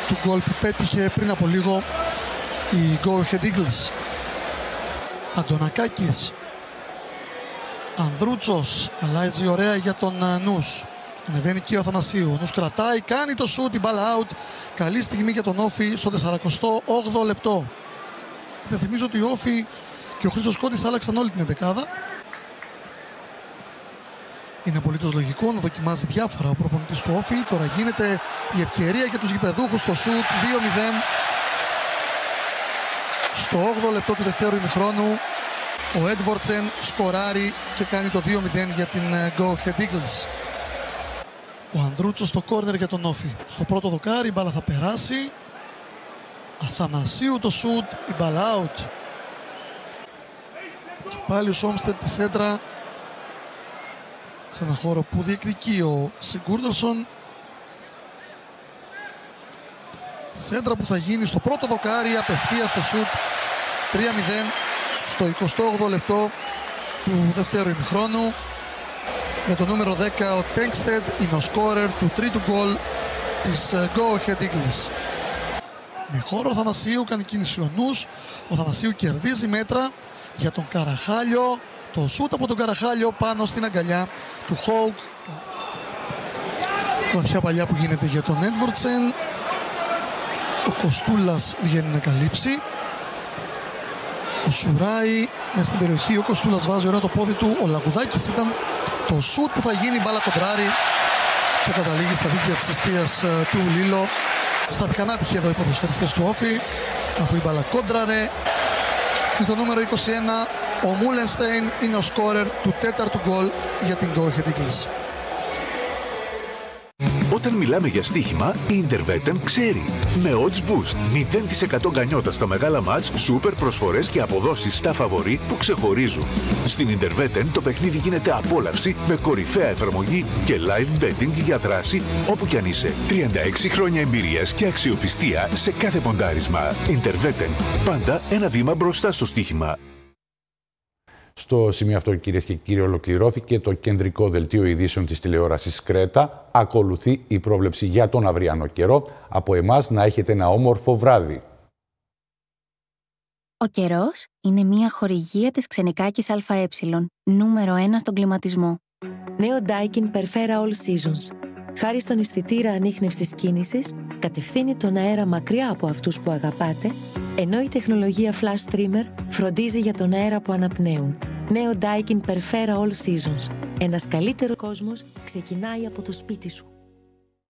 του γκολ που πέτυχε πριν από λίγο η Go Ahead Eagles. Αντωνακάκης, Ανδρούτσος, αλλάζει ωραία για τον Νους. Ανεβαίνει και ο Αθανασίου, ο Νους κρατάει, κάνει το σουτ, η μπάλα out. Καλή στιγμή για τον Όφη στο 48ο λεπτό. Υπενθυμίζω ότι ο Όφη και ο Χρήστος Κόντης άλλαξαν όλη την εντεκάδα. Είναι απολύτως λογικό να δοκιμάζει διάφορα ο προπονητής του Όφη. Τώρα γίνεται η ευκαιρία για τους γηπεδούχους στο σουτ 2-0. Στο 8ο λεπτό του δευτέρου ημιχρόνου ο Έντβορτσεν σκοράρει και κάνει το 2-0 για την Go Ahead Eagles. Ο Ανδρούτσος στο κόρνερ για τον Όφη. Στο πρώτο δοκάρι η μπάλα θα περάσει. Αθανασίου το σουτ, η μπάλα out. Και πάλι ο Σόμστετ τη σέντρα σε ένα χώρο που διεκδικεί ο Σιγκούρδερσον. Σέντρα που θα γίνει στο πρώτο δοκάρι, απευθείας στο σουτ 3-0 στο 28ο λεπτό του δευτέρου ημιχρόνου. Με το νούμερο 10 ο Τέγκστεντ είναι ο σκόρερ του τρίτου γκολ της Go Ahead Eagles. Με χώρο ο Θανασίου κάνει κίνηση ο Νους. Ο Θανασίου κερδίζει μέτρα για τον Καραχάλιο. Το σούτ από τον Καραχάλιο πάνω στην αγκαλιά του Χόουκ. Βαθιά παλιά που γίνεται για τον Έντβορτσεν. Ο Κοστούλας βγαίνει να καλύψει. Ο Σουράι μες στην περιοχή. Ο Κοστούλας βάζει ωραία το πόδι του. Ο Λαγουδάκης ήταν το σούτ που θα γίνει. Μπάλα κοντράρι και καταλήγει στα δίκτυα της εστίας του Λίλο. Στάθηκαν άτυχοι εδώ οι ποδοσφαιριστές του Όφη, αφού η μπάλα κόντραρε. Με το νούμερο 21 ο Μούλενστέιν είναι ο σκόρερ του τέταρτου γκολ για την Go Ahead Eagles. Όταν μιλάμε για στοίχημα, η Intervetten ξέρει. Με odds boost, 0% γκανιότα στα μεγάλα μάτς, σούπερ προσφορές και αποδόσεις στα φαβορί που ξεχωρίζουν. Στην Intervetten το παιχνίδι γίνεται απόλαυση με κορυφαία εφαρμογή και live betting για δράση όπου κι αν είσαι. 36 χρόνια εμπειρίας και αξιοπιστία σε κάθε ποντάρισμα. Intervetten, πάντα ένα βήμα μπροστά στο στοίχημα. Στο σημείο αυτό, κυρίες και κύριοι, ολοκληρώθηκε το κεντρικό δελτίο ειδήσεων της τηλεόρασης Κρέτα. Ακολουθεί η πρόβλεψη για τον αυριανό καιρό. Από εμάς να έχετε ένα όμορφο βράδυ. Ο καιρός είναι μια χορηγία της Ξενικάκης ΑΕ, νούμερο 1 στον κλιματισμό. Νέο Daikin Perfera All Seasons. Χάρη στον αισθητήρα ανίχνευσης κίνησης, κατευθύνει τον αέρα μακριά από αυτούς που αγαπάτε, ενώ η τεχνολογία Flash Trimmer φροντίζει για τον αέρα που αναπνέουν. Νέο Daikin Perfera All Seasons. Ένας καλύτερος κόσμος ξεκινάει από το σπίτι σου.